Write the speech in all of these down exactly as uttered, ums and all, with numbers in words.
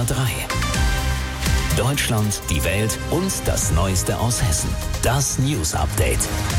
R drei. Deutschland, die Welt und das Neueste aus Hessen. Das News Update.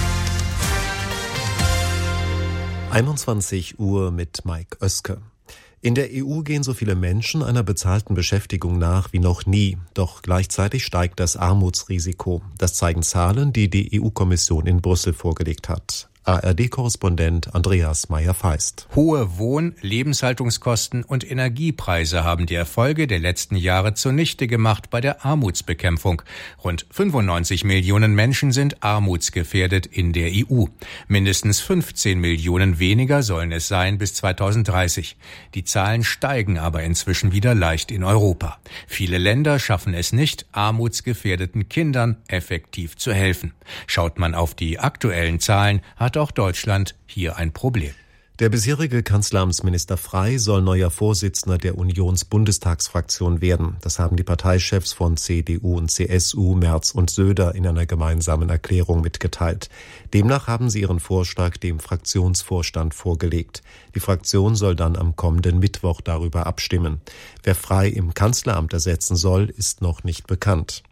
einundzwanzig Uhr mit Mike Oeske. In der E U gehen so viele Menschen einer bezahlten Beschäftigung nach wie noch nie. Doch gleichzeitig steigt das Armutsrisiko. Das zeigen Zahlen, die die E U-Kommission in Brüssel vorgelegt hat. A R D-Korrespondent Andreas Meyer-Feist. Hohe Wohn-, Lebenshaltungskosten und Energiepreise haben die Erfolge der letzten Jahre zunichte gemacht bei der Armutsbekämpfung. Rund fünfundneunzig Millionen Menschen sind armutsgefährdet in der E U. Mindestens fünfzehn Millionen weniger sollen es sein bis zweitausenddreißig. Die Zahlen steigen aber inzwischen wieder leicht in Europa. Viele Länder schaffen es nicht, armutsgefährdeten Kindern effektiv zu helfen. Schaut man auf die aktuellen Zahlen, hat auch Deutschland hier ein Problem. Der bisherige Kanzleramtsminister Frey soll neuer Vorsitzender der Unionsbundestagsfraktion werden. Das haben die Parteichefs von C D U und C S U, Merz und Söder, in einer gemeinsamen Erklärung mitgeteilt. Demnach haben sie ihren Vorschlag dem Fraktionsvorstand vorgelegt. Die Fraktion soll dann am kommenden Mittwoch darüber abstimmen. Wer Frey im Kanzleramt ersetzen soll, ist noch nicht bekannt.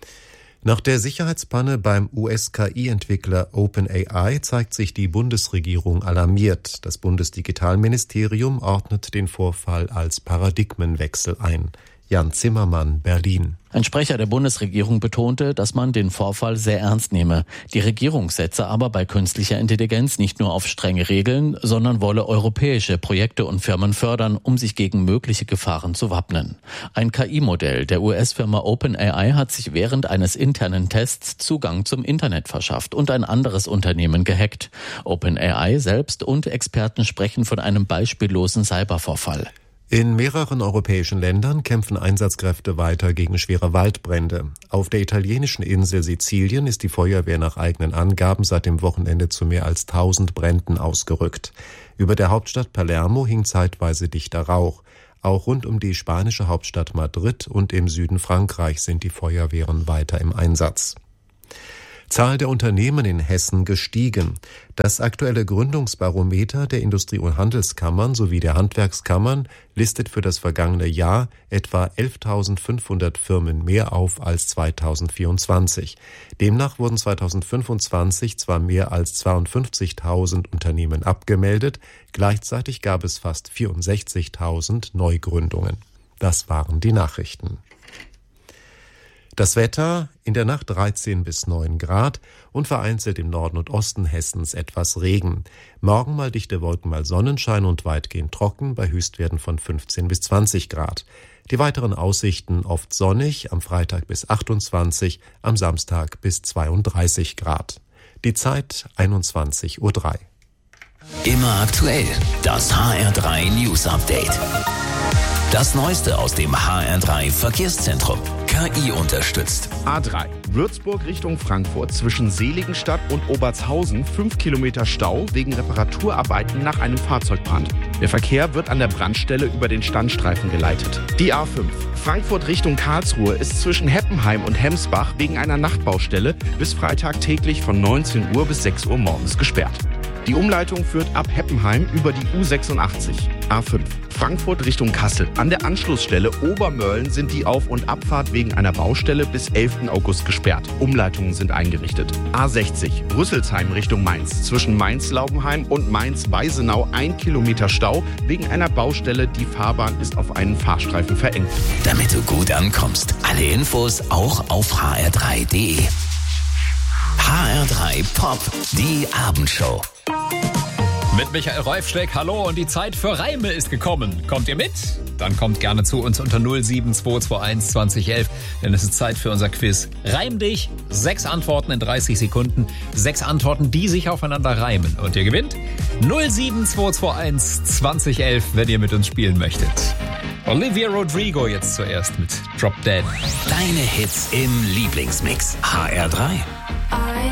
Nach der Sicherheitspanne beim U S-K I-Entwickler OpenAI zeigt sich die Bundesregierung alarmiert. Das Bundesdigitalministerium ordnet den Vorfall als Paradigmenwechsel ein. Jan Zimmermann, Berlin. Ein Sprecher der Bundesregierung betonte, dass man den Vorfall sehr ernst nehme. Die Regierung setze aber bei künstlicher Intelligenz nicht nur auf strenge Regeln, sondern wolle europäische Projekte und Firmen fördern, um sich gegen mögliche Gefahren zu wappnen. Ein K I-Modell der U S-Firma OpenAI hat sich während eines internen Tests Zugang zum Internet verschafft und ein anderes Unternehmen gehackt. OpenAI selbst und Experten sprechen von einem beispiellosen Cybervorfall. In mehreren europäischen Ländern kämpfen Einsatzkräfte weiter gegen schwere Waldbrände. Auf der italienischen Insel Sizilien ist die Feuerwehr nach eigenen Angaben seit dem Wochenende zu mehr als tausend Bränden ausgerückt. Über der Hauptstadt Palermo hing zeitweise dichter Rauch. Auch rund um die spanische Hauptstadt Madrid und im Süden Frankreichs sind die Feuerwehren weiter im Einsatz. Zahl der Unternehmen in Hessen gestiegen. Das aktuelle Gründungsbarometer der Industrie- und Handelskammern sowie der Handwerkskammern listet für das vergangene Jahr etwa elftausendfünfhundert Firmen mehr auf als zweitausendvierundzwanzig. Demnach wurden zweitausendfünfundzwanzig zwar mehr als zweiundfünfzigtausend Unternehmen abgemeldet, gleichzeitig gab es fast vierundsechzigtausend Neugründungen. Das waren die Nachrichten. Das Wetter: in der Nacht dreizehn bis neun Grad und vereinzelt im Norden und Osten Hessens etwas Regen. Morgen mal dichte Wolken, mal Sonnenschein und weitgehend trocken bei Höchstwerten von fünfzehn bis zwanzig Grad. Die weiteren Aussichten: oft sonnig, am Freitag bis achtundzwanzig, am Samstag bis zweiunddreißig Grad. Die Zeit einundzwanzig Uhr drei. Immer aktuell, das H R drei News Update. Das Neueste aus dem H R drei Verkehrszentrum. K I unterstützt. A drei. Würzburg Richtung Frankfurt zwischen Seligenstadt und Obertshausen fünf Kilometer Stau wegen Reparaturarbeiten nach einem Fahrzeugbrand. Der Verkehr wird an der Brandstelle über den Standstreifen geleitet. Die A fünf. Frankfurt Richtung Karlsruhe ist zwischen Heppenheim und Hemsbach wegen einer Nachtbaustelle bis Freitag täglich von neunzehn Uhr bis sechs Uhr morgens gesperrt. Die Umleitung führt ab Heppenheim über die U sechsundachtzig. A fünf. Frankfurt Richtung Kassel. An der Anschlussstelle Obermölln sind die Auf- und Abfahrt wegen einer Baustelle bis elften August gesperrt. Umleitungen sind eingerichtet. A sechzig. Rüsselsheim Richtung Mainz. Zwischen Mainz-Laubenheim und Mainz-Weisenau ein Kilometer Stau wegen einer Baustelle. Die Fahrbahn ist auf einen Fahrstreifen verengt. Damit du gut ankommst. Alle Infos auch auf h r drei punkt d e. H R drei Pop, die Abendshow. Mit Michael Reufschleck, hallo, und die Zeit für Reime ist gekommen. Kommt ihr mit? Dann kommt gerne zu uns unter null sieben zwei zwei eins zwanzig elf, denn es ist Zeit für unser Quiz. Reim dich, sechs Antworten in dreißig Sekunden, sechs Antworten, die sich aufeinander reimen. Und ihr gewinnt null sieben zwei zwei eins zwanzig elf, wenn ihr mit uns spielen möchtet. Olivia Rodrigo jetzt zuerst mit Drop Dead. Deine Hits im Lieblingsmix. H R drei.